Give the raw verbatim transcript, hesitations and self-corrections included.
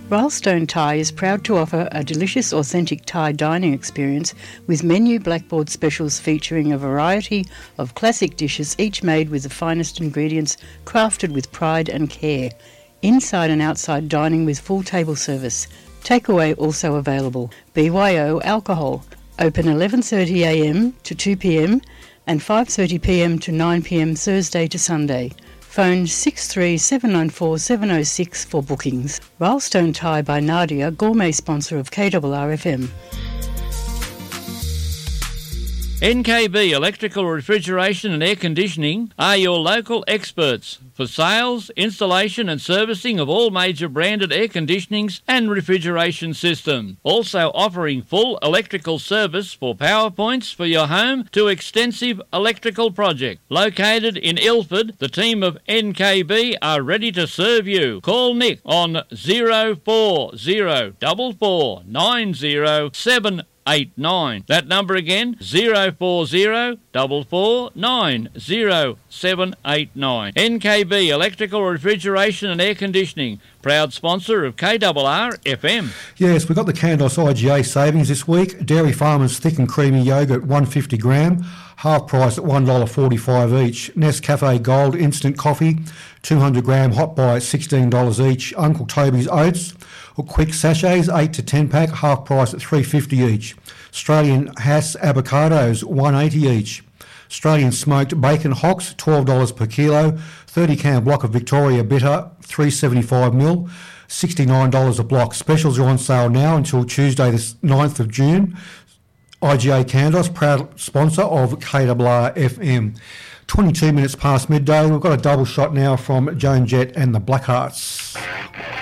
Rylestone Thai is proud to offer a delicious, authentic Thai dining experience with menu blackboard specials featuring a variety of classic dishes, each made with the finest ingredients, crafted with pride and care. Inside and outside dining with full table service. Takeaway also available. B Y O Alcohol. Open eleven thirty a m to two p m and five thirty p m to nine p m Thursday to Sunday. Phone six three seven nine four seven oh six for bookings. Rylestone Thai by Nadia, gourmet sponsor of K R R F M. N K B Electrical Refrigeration and Air Conditioning are your local experts for sales, installation and servicing of all major branded air conditionings and refrigeration systems. Also offering full electrical service for power points for your home to extensive electrical projects. Located in Ilford, the team of N K B are ready to serve you. Call Nick on zero four zero four four nine zero seven eight nine. That number again, zero four zero four four nine zero seven eight nine. N K B Electrical Refrigeration and Air Conditioning, proud sponsor of K R R F M. Yes, we've got the Candos I G A savings this week. Dairy Farmers thick and creamy yogurt, one hundred fifty gram, half price at one dollar forty-five each. Nescafe Gold instant coffee, two hundred gram, hot buy at sixteen dollars each. Uncle Toby's Oats or quick sachets, eight to ten pack, half price at three dollars fifty each. Australian Hass avocados, one dollar eighty each. Australian smoked bacon hocks, twelve dollars per kilo. thirty can block of Victoria Bitter, three dollars seventy-five mil, sixty-nine dollars a block. Specials are on sale now until Tuesday the ninth of June. I G A Candos, proud sponsor of K R R F M. twenty-two minutes past midday. We've got a double shot now from Joan Jett and the Blackhearts.